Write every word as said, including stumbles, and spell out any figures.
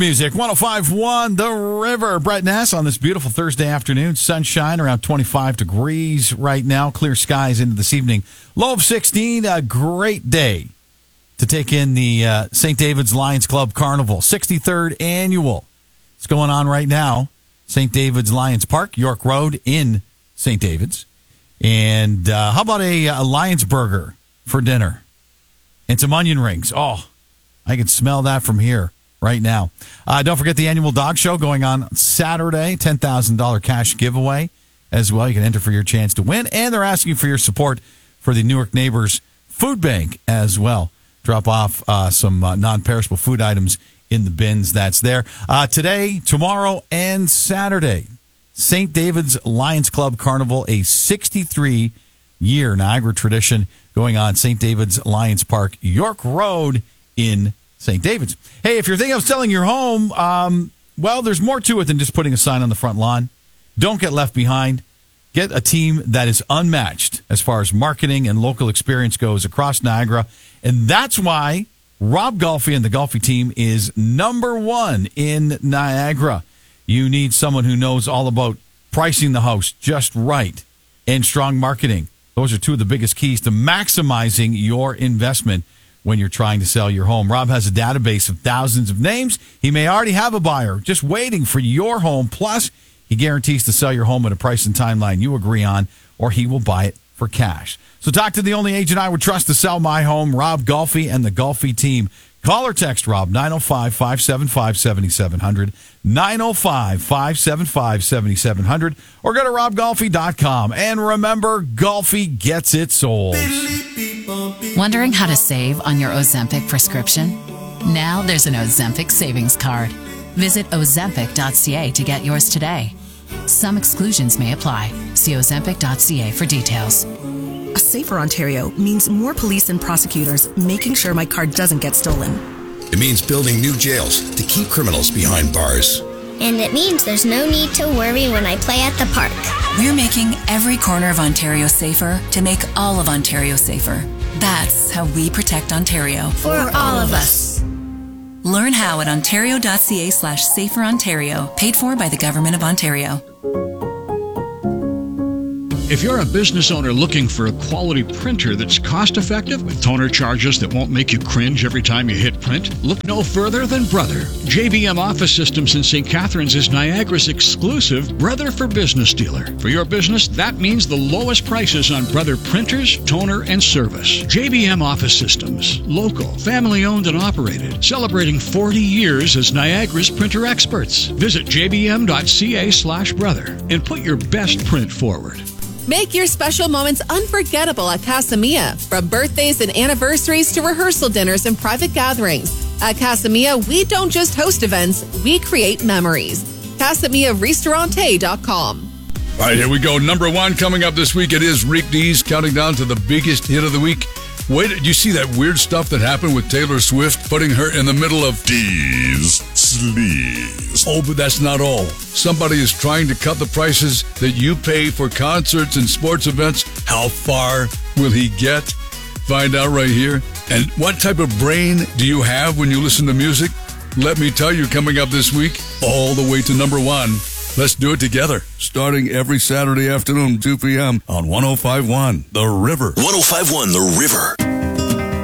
Music, one oh five point one The River. Brett Ness on this beautiful Thursday afternoon. Sunshine, around twenty-five degrees right now. Clear skies into this evening. Low of sixteen. A great day to take in the uh, Saint David's Lions Club Carnival. sixty-third annual. It's going on right now. Saint David's Lions Park, York Road in Saint David's. And uh, how about a, a Lions burger for dinner? And some onion rings. Oh, I can smell that from here right now. Uh, don't forget the annual dog show going on Saturday. ten thousand dollars cash giveaway as well. You can enter for your chance to win. And they're asking for your support for the Newark Neighbors Food Bank as well. Drop off uh, some uh, non-perishable food items in the bins that's there. Uh, today, tomorrow, and Saturday, Saint David's Lions Club Carnival, a sixty-three year Niagara tradition going on Saint David's Lions Park, York Road in Saint David's. Hey, if you're thinking of selling your home, um, well, there's more to it than just putting a sign on the front lawn. Don't get left behind. Get a team that is unmatched as far as marketing and local experience goes across Niagara. And that's why Rob Golfi and the Golfi team is number one in Niagara. You need someone who knows all about pricing the house just right and strong marketing. Those are two of the biggest keys to maximizing your investment when you're trying to sell your home. Rob has a database of thousands of names. He may already have a buyer just waiting for your home. Plus, he guarantees to sell your home at a price and timeline you agree on, or he will buy it for cash. So talk to the only agent I would trust to sell my home, Rob Golfi and the Golfi team. Call or text Rob, nine oh five, five seven five, seven seven zero zero, nine oh five, five seven five, seven seven zero zero, or go to rob golfi dot com. And remember, Golfi gets it sold. Wondering how to save on your Ozempic prescription? Now there's an Ozempic savings card. Visit ozempic dot c a to get yours today. Some exclusions may apply. See ozempic dot c a for details. A safer Ontario means more police and prosecutors making sure my car doesn't get stolen. It means building new jails to keep criminals behind bars. And it means there's no need to worry when I play at the park. We're making every corner of Ontario safer to make all of Ontario safer. That's how we protect Ontario. For all of us. Learn how at ontario.ca slash safer Ontario, paid for by the Government of Ontario. If you're a business owner looking for a quality printer that's cost-effective with toner charges that won't make you cringe every time you hit print, look no further than Brother. J B M Office Systems in Saint Catharines is Niagara's exclusive Brother for Business dealer. For your business, that means the lowest prices on Brother printers, toner, and service. J B M Office Systems, local, family-owned and operated, celebrating forty years as Niagara's printer experts. Visit jbm.ca slash brother and put your best print forward. Make your special moments unforgettable at Casa Mia. From birthdays and anniversaries to rehearsal dinners and private gatherings. At Casa Mia, we don't just host events, we create memories. casa mia ristorante dot com. All right, here we go. Number one coming up this week. It is Rick Dees counting down to the biggest hit of the week. Wait, did you see that weird stuff that happened with Taylor Swift, putting her in the middle of Dees Sleaze? Oh, but that's not all. Somebody is trying to cut the prices that you pay for concerts and sports events. How far will he get? Find out right here. And what type of brain do you have when you listen to music? Let me tell you, coming up this week, all the way to number one. Let's do it together. Starting every Saturday afternoon, two p.m. on one oh five point one The River. one oh five point one The River.